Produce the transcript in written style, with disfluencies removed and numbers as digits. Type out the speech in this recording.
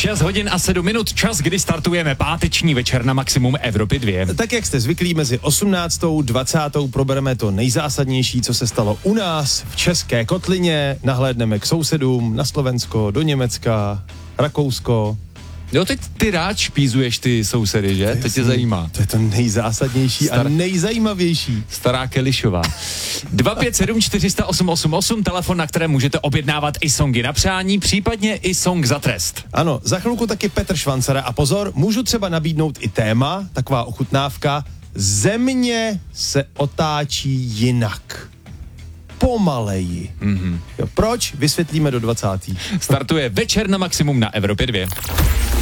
6 hodin a 7 minut, čas, kdy startujeme páteční večer na Maximum Evropy 2. Tak jak jste zvyklí, mezi 18. 20. probereme to nejzásadnější, co se stalo u nás v České kotlině, nahlédneme k sousedům, na Slovensko, do Německa, Rakousko. Jo, teď ty rád špízuješ ty sousedy, že? To tě zajímá. To je to nejzásadnější a nejzajímavější. Stará Kelišová. 257 400 888, telefon, na kterém můžete objednávat i songy na přání, případně i song za trest. Ano, za chvilku taky Petr Švancara a pozor, můžu třeba nabídnout i téma, taková ochutnávka, země se otáčí jinak. Pomaleji. Jo, proč? Vysvětlíme do 20. Startuje večer na Maximum na Evropě 2.